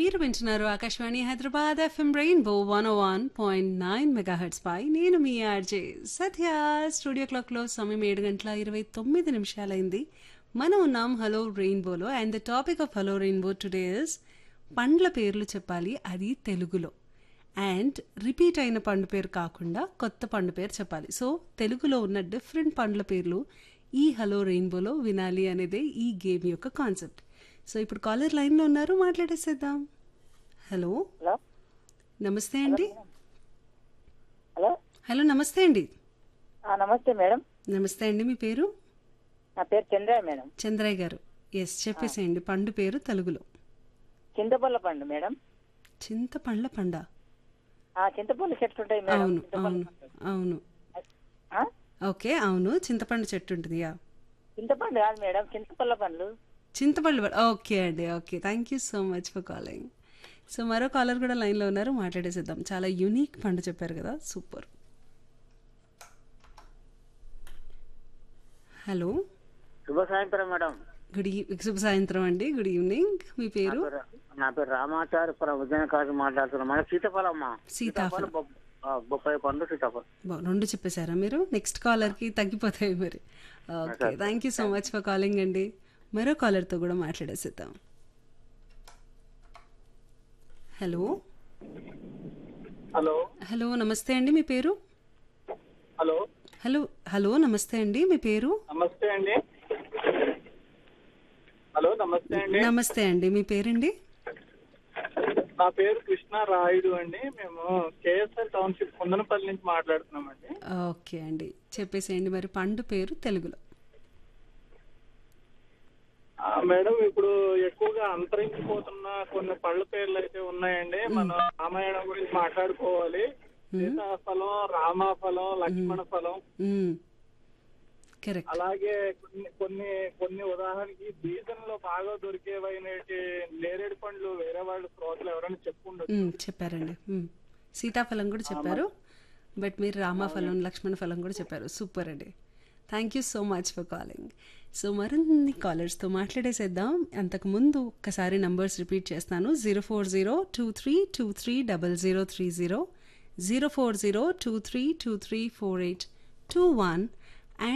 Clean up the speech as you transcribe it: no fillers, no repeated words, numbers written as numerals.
మీరు వింటున్నారు Akashvani Hyderabad FM rainbow 101.9 megahertz పై నేను మీ ఆర్జే సత్య. స్టూడియో క్లాక్లో సమయం 7:29 మనం ఉన్నాం hello రెయిన్బోలో. And the topic of hello rainbow today is పండ్ల పేర్లు చెప్పాలి, అది తెలుగులో. అండ్ రిపీట్ అయిన పండు పేరు కాకుండా కొత్త పండు పేరు చెప్పాలి. సో తెలుగులో ఉన్న డిఫరెంట్ పండ్ల పేర్లు ఈ హలో రెయిన్బోలో వినాలి అనేదే ఈ గేమ్ యొక్క కాన్సెప్ట్. సో ఇప్పుడు కాలర్ లైన్లో ఉన్నారు, మాట్లాడేసేద్దాం. హలో హలో నమస్తే అండి. హలో హలో నమస్తే అండి. నమస్తే మేడం. నమస్తే అండి, మీ పేరు? నా పేరు చంద్రయ్య మేడం. చంద్రయ్య గారు, ఎస్ చెప్పేసేయండి. పండు పేరు తెలుగులో. చింతపల్ల పండు మేడం. చింతపండ్ల పండ? చింతపల్లి చెట్లు ఉంటాయి మేడం. అవును చింతపల్ల అవును పండు. అవును. ఆ? ఓకే, అవును చింతపండు చెట్టు ఉంటుంది. యా, చింతపండు కాదు మేడం, చింతపల్ల పండ్లు. చింతపండు. ఓకే అండి, okay. Thank you so much for calling. So మరో కాలర్ కూడా లైన్లో ఉన్నారు, మాట్లాడేసేద్దాం. చాలా యూనిక్ పండు చెప్పారు కదా, సూపర్. హలో, శుభ సాయంత్రం మేడం. శుభ సాయంత్రం అండి. Good evening. మీ పేరు? నా పేరు రామాచార్యపురం విజయనగరం మాట్లాడుతున్నాం మేడం. సీతాఫలం. సీతాఫలం. బొప్పాయి పండు సీతాఫలం. రెండు చెప్పేశారా మీరు? నెక్స్ట్ కాలర్కి తగ్గిపోతాయి మరి. Okay, thank you so much for calling అండి. మరో కాలర్తో కూడా మాట్లాడేసేద్దాం. హలో హలో హలో నమస్తే అండి, మీ పేరు? హలో హలో హలో నమస్తే అండి, మీ పేరు? నమస్తే అండి. హలో నమస్తే అండి. నమస్తే అండి, మీ పేరండి? నా పేరు కృష్ణ రాయుడు అండి. మేము కేఎస్ఆర్ టౌన్షిప్ కుందనపల్లి నుంచి మాట్లాడుతున్నామండి. ఓకే అండి, చెప్పేసేయండి మరి పండు పేరు తెలుగులో. మేడం, ఇప్పుడు ఎక్కువగా అంతరించిపోతున్న కొన్ని పళ్ళ పేర్లు అయితే ఉన్నాయండి. మనం రామాయణం గురించి మాట్లాడుకోవాలి. సీతాఫలం, రామాఫలం, లక్ష్మణ ఫలం, కరెక్ట్. అలాగే కొన్ని కొన్ని ఉదాహరణకి సీజన్ లో బాగా దొరికేవైనటి నేరేడు పండ్లు వేరే వాళ్ళు శ్రోతలు ఎవరైనా చెప్పుకుంటారు. చెప్పారండి. సీతాఫలం కూడా చెప్పారు, బట్ మీరు రామాఫలం, లక్ష్మణ ఫలం కూడా చెప్పారు. సూపర్ అండి, thank you so much for calling. So మరిన్ని కాలర్స్తో మాట్లాడేసేద్దాం. అంతకుముందు ఒక్కసారి నంబర్స్ రిపీట్ చేస్తాను. 04023230030, 04023234821